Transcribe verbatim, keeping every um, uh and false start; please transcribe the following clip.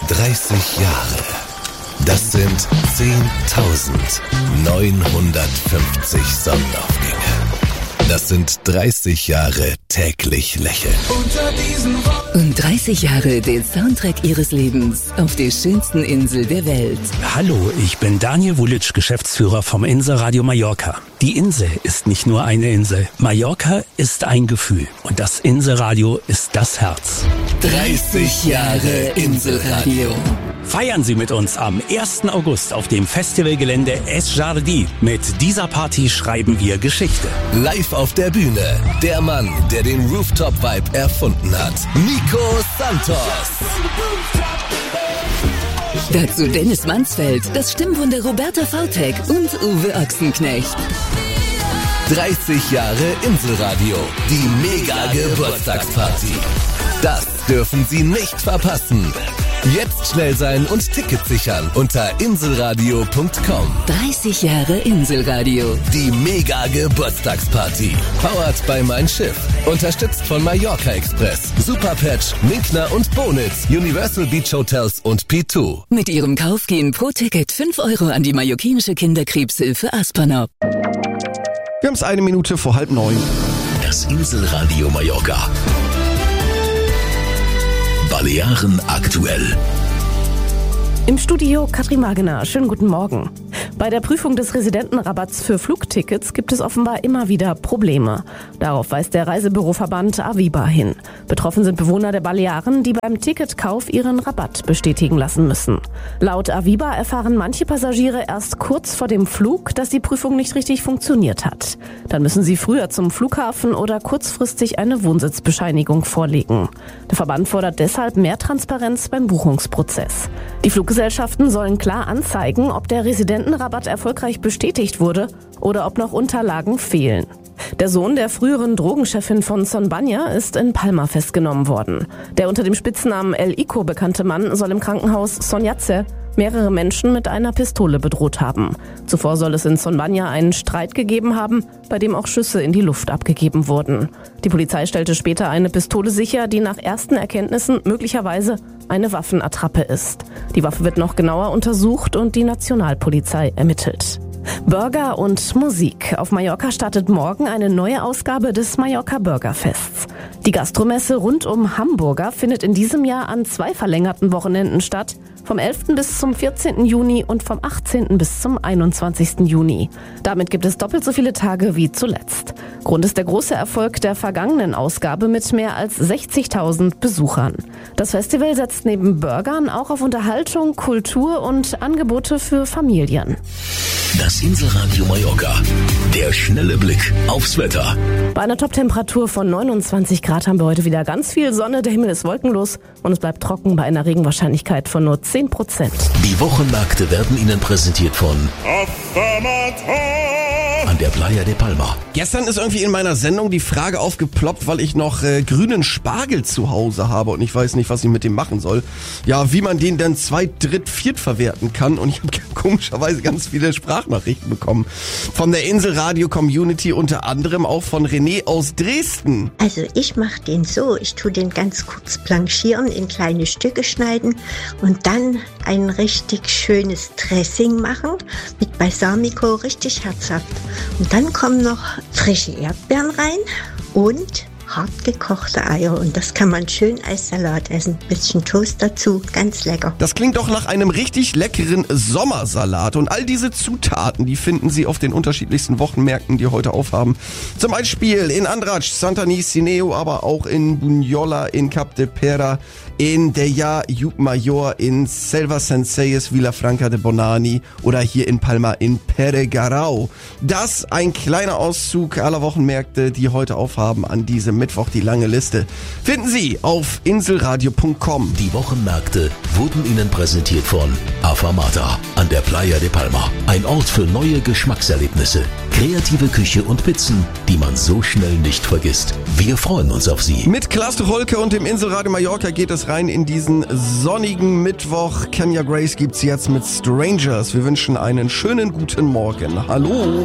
dreißig Jahre. Das sind zehntausendneunhundertfünfzig Sonnenaufgänge. Das sind dreißig Jahre täglich lächeln. Und dreißig Jahre den Soundtrack ihres Lebens auf der schönsten Insel der Welt. Hallo, ich bin Daniel Vulic, Geschäftsführer vom Inselradio Mallorca. Die Insel ist nicht nur eine Insel. Mallorca ist ein Gefühl. Und das Inselradio ist das Herz. dreißig Jahre Inselradio. Feiern Sie mit uns am ersten August auf dem Festivalgelände Es Jardí. Mit dieser Party schreiben wir Geschichte. Live auf der Bühne, der Mann, der den Rooftop-Vibe erfunden hat. Nico Santos. Dazu Dennis Mansfeld, das Stimmwunder Roberta Vautek und Uwe Ochsenknecht. dreißig Jahre Inselradio. Die Mega-Geburtstagsparty. Das dürfen Sie nicht verpassen. Jetzt schnell sein und Tickets sichern unter inselradio punkt com. dreißig Jahre Inselradio. Die Mega-Geburtstagsparty. Powered by Mein Schiff. Unterstützt von Mallorca Express, Superpatch, Minkner und Bonitz, Universal Beach Hotels und P zwei. Mit ihrem Kauf gehen pro Ticket fünf Euro an die mallorquinische Kinderkrebshilfe Aspanop. Wir haben es eine Minute vor halb neun. Das Inselradio Mallorca. Balearen aktuell. Im Studio Katrin Magener. Schönen guten Morgen. Bei der Prüfung des Residentenrabatts für Flugtickets gibt es offenbar immer wieder Probleme. Darauf weist der Reisebüroverband Aviva hin. Betroffen sind Bewohner der Balearen, die beim Ticketkauf ihren Rabatt bestätigen lassen müssen. Laut Aviva erfahren manche Passagiere erst kurz vor dem Flug, dass die Prüfung nicht richtig funktioniert hat. Dann müssen sie früher zum Flughafen oder kurzfristig eine Wohnsitzbescheinigung vorlegen. Der Verband fordert deshalb mehr Transparenz beim Buchungsprozess. Die Fluggesellschaften sollen klar anzeigen, ob der Residentenrabatt erfolgreich bestätigt wurde oder ob noch Unterlagen fehlen. Der Sohn der früheren Drogenchefin von Son Banya ist in Palma festgenommen worden. Der unter dem Spitznamen El Ico bekannte Mann soll im Krankenhaus Son Yatze mehrere Menschen mit einer Pistole bedroht haben. Zuvor soll es in Son Banya einen Streit gegeben haben, bei dem auch Schüsse in die Luft abgegeben wurden. Die Polizei stellte später eine Pistole sicher, die nach ersten Erkenntnissen möglicherweise eine Waffenattrappe ist. Die Waffe wird noch genauer untersucht und die Nationalpolizei ermittelt. Burger und Musik. Auf Mallorca startet morgen eine neue Ausgabe des Mallorca Burgerfests. Die Gastromesse rund um Hamburger findet in diesem Jahr an zwei verlängerten Wochenenden statt, vom elften bis zum vierzehnten Juni und vom achtzehnten bis zum einundzwanzigsten Juni. Damit gibt es doppelt so viele Tage wie zuletzt. Grund ist der große Erfolg der vergangenen Ausgabe mit mehr als sechzigtausend Besuchern. Das Festival setzt neben Burgern auch auf Unterhaltung, Kultur und Angebote für Familien. Das Inselradio Mallorca. Der schnelle Blick aufs Wetter. Bei einer Toptemperatur von neunundzwanzig Grad haben wir heute wieder ganz viel Sonne. Der Himmel ist wolkenlos und es bleibt trocken bei einer Regenwahrscheinlichkeit von nur zehn Prozent. Die Wochenmärkte werden Ihnen präsentiert von an der Playa de Palma. Gestern ist irgendwie in meiner Sendung die Frage aufgeploppt, weil ich noch äh, grünen Spargel zu Hause habe und ich weiß nicht, was ich mit dem machen soll. Ja, wie man den dann zweit, dritt, viert verwerten kann und ich habe komischerweise ganz viele Sprachnachrichten bekommen. Von der Inselradio-Community, unter anderem auch von René aus Dresden. Also ich mache den so, ich tue den ganz kurz blanchieren, in kleine Stücke schneiden und dann ein richtig schönes Dressing machen mit Balsamico, richtig herzhaft. Und dann kommen noch frische Erdbeeren rein und hart gekochte Eier. Und das kann man schön als Salat essen. Ein bisschen Toast dazu, ganz lecker. Das klingt doch nach einem richtig leckeren Sommersalat. Und all diese Zutaten, die finden Sie auf den unterschiedlichsten Wochenmärkten, die heute aufhaben. Zum Beispiel in Andratx, Santani, Sineo, aber auch in Bunyola, in Cap de Pera, in Deja, Llucmajor, in Selva Senseies, Vilafranca de Bonani oder hier in Palma in Peregarau. Das ein kleiner Auszug aller Wochenmärkte, die heute aufhaben an diesem Mittwoch. Die lange Liste finden Sie auf inselradio punkt com. Die Wochenmärkte wurden Ihnen präsentiert von Afamata an der Playa de Palma. Ein Ort für neue Geschmackserlebnisse, kreative Küche und Pizzen, die man so schnell nicht vergisst. Wir freuen uns auf Sie. Mit Klaas de Holke und dem Inselradio Mallorca geht es rein in diesen sonnigen Mittwoch. Kenya Grace gibt's jetzt mit Strangers. Wir wünschen einen schönen guten Morgen. Hallo.